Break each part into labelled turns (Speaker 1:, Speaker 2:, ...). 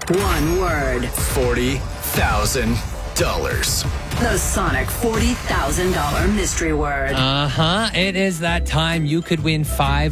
Speaker 1: One word.
Speaker 2: $40,000.
Speaker 1: The Sonic $40,000 mystery word.
Speaker 3: It is that time. You could win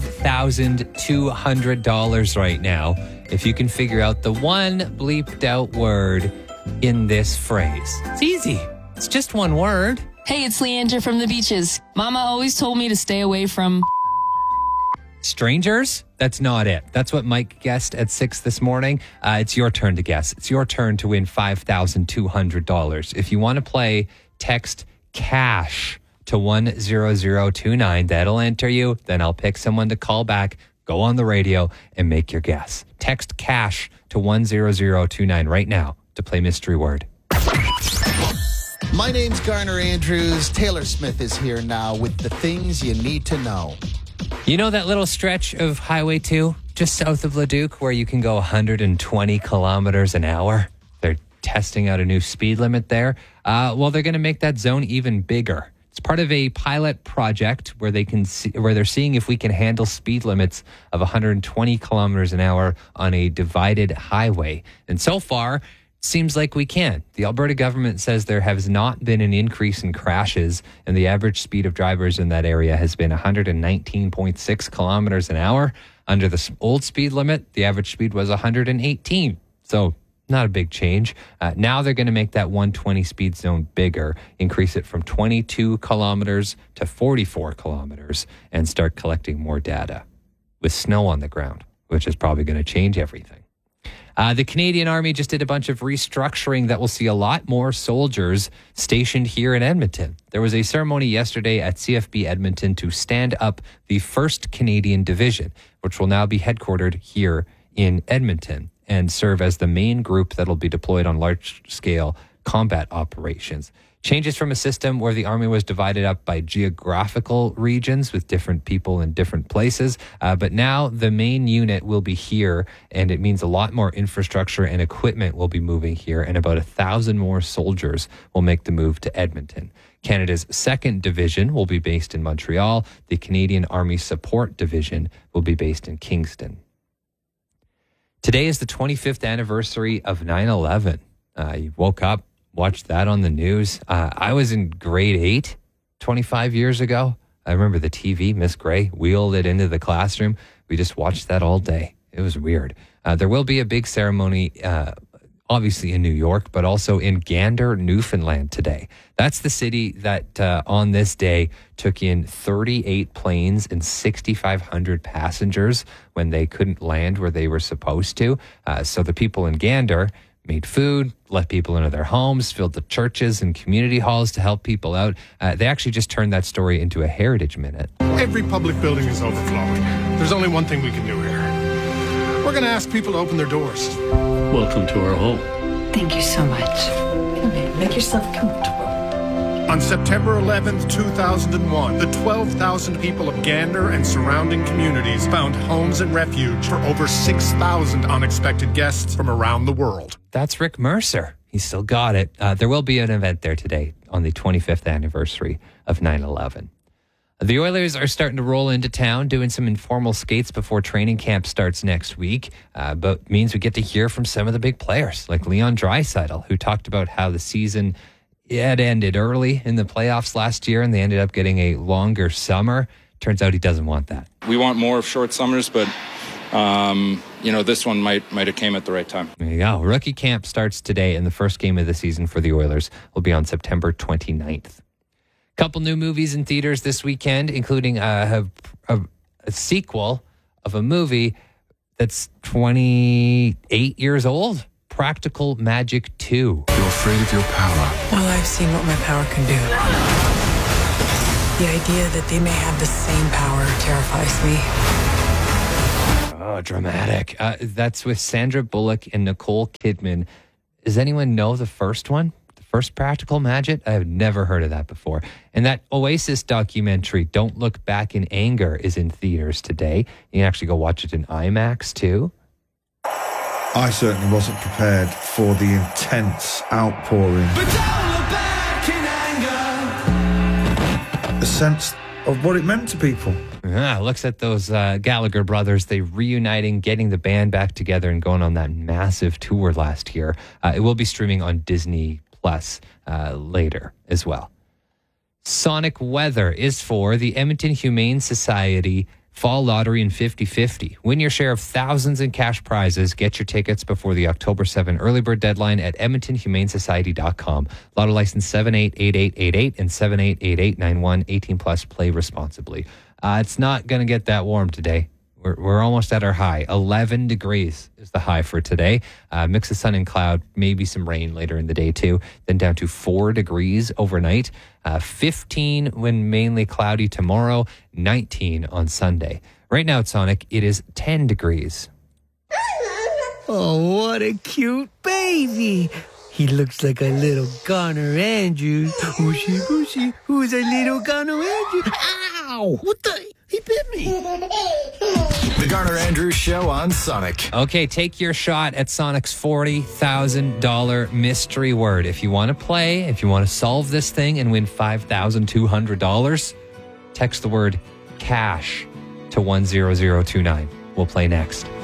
Speaker 3: $5,200 right now if you can figure out the one bleeped out word in this phrase. It's easy. It's just one word.
Speaker 4: Hey, it's Leandra from the beaches. Mama always told me to stay away from...
Speaker 3: Strangers? That's not it. That's what Mike guessed at 6 this morning. It's your turn to guess. It's your turn to win $5,200. If you want to play, text CASH to 10029. That'll enter you. Then I'll pick someone to call back, go on the radio, and make your guess. Text CASH to 10029 right now to play Mystery Word.
Speaker 5: My name's Garner Andrews. Taylor Smith is here now with the things you need to know.
Speaker 3: You know that little stretch of Highway 2 just south of Leduc where you can go 120 kilometers an hour? They're testing out a new speed limit there. Well, they're going to make that zone even bigger. It's part of a pilot project where they're seeing if we can handle speed limits of 120 kilometers an hour on a divided highway. And so far, seems like we can. The Alberta government says there has not been an increase in crashes, and the average speed of drivers in that area has been 119.6 kilometers an hour. Under the old speed limit, the average speed was 118. So not a big change. Now they're going to make that 120 speed zone bigger, increase it from 22 kilometers to 44 kilometers, and start collecting more data with snow on the ground, which is probably going to change everything. The Canadian Army just did a bunch of restructuring that will see a lot more soldiers stationed here in Edmonton. There was a ceremony yesterday at CFB Edmonton to stand up the 1st Canadian Division, which will now be headquartered here in Edmonton and serve as the main group that will be deployed on large-scale combat operations. Changes from a system where the Army was divided up by geographical regions with different people in different places. But now the main unit will be here, and it means a lot more infrastructure and equipment will be moving here, and about 1,000 more soldiers will make the move to Edmonton. Canada's 2nd Division will be based in Montreal. The Canadian Army Support Division will be based in Kingston. Today is the 25th anniversary of 9/11. You woke up, watched that on the news. I was in grade 8 25 years ago. I remember the TV, Miss Gray, wheeled it into the classroom. We just watched that all day. It was weird. There will be a big ceremony, obviously in New York, but also in Gander, Newfoundland today. That's the city that on this day took in 38 planes and 6,500 passengers when they couldn't land where they were supposed to. So the people in Gander made food, let people into their homes, filled the churches and community halls to help people out. They actually just turned that story into a Heritage Minute.
Speaker 6: Every public building is overflowing. There's only one thing we can do here. We're going to ask people to open their doors.
Speaker 7: Welcome to our home.
Speaker 8: Thank you so much. Come in, make yourself comfortable.
Speaker 6: On September 11th, 2001, the 12,000 people of Gander and surrounding communities found homes and refuge for over 6,000 unexpected guests from around the world.
Speaker 3: That's Rick Mercer. He still got it. There will be an event there today on the 25th anniversary of 9/11. The Oilers are starting to roll into town, doing some informal skates before training camp starts next week, but means we get to hear from some of the big players, like Leon Draisaitl, who talked about how the season had ended early in the playoffs last year, and they ended up getting a longer summer. Turns out he doesn't want that.
Speaker 9: We want more of short summers, but this one might have came at the right time.
Speaker 3: There you go. Rookie camp starts today, and the first game of the season for the Oilers will be on September 29th. Couple new movies in theaters this weekend, including a sequel of a movie that's 28 years old, Practical Magic 2.
Speaker 2: You're afraid of your power.
Speaker 8: Well, I've seen what my power can do. The idea that they may have the same power terrifies me.
Speaker 3: Oh, dramatic. That's with Sandra Bullock and Nicole Kidman. Does anyone know the first one? The first Practical Magic? I have never heard of that before. And that Oasis documentary, Don't Look Back in Anger, is in theaters today. You can actually go watch it in IMAX, too.
Speaker 10: I certainly wasn't prepared for the intense outpouring.
Speaker 11: But don't look back in anger.
Speaker 10: A sense of what it meant to people.
Speaker 3: Looks at those Gallagher brothers. They reuniting, getting the band back together and going on that massive tour last year. It will be streaming on Disney Plus later as well. Sonic weather is for the Edmonton Humane Society Fall Lottery in 50/50. Win your share of thousands in cash prizes. Get your tickets before the October 7 early bird deadline at EdmontonHumaneSociety.com. Lotto license 788888 and 788891. 18 plus. Play responsibly. It's not going to get that warm today. We're almost at our high. 11 degrees is the high for today. Mix of sun and cloud, maybe some rain later in the day too. Then down to 4 degrees overnight. 15 when mainly cloudy tomorrow. 19 on Sunday. Right now at Sonic, it is 10 degrees.
Speaker 11: Oh, what a cute baby. He looks like a little Garner Andrews. Ooshy, ooshy, who's a little Garner Andrews? Ow! What the? He bit me.
Speaker 2: The Garner Andrews Show on Sonic.
Speaker 3: Okay, take your shot at Sonic's $40,000 mystery word. If you want to play, if you want to solve this thing and win $5,200, text the word cash to 10029. We'll play next.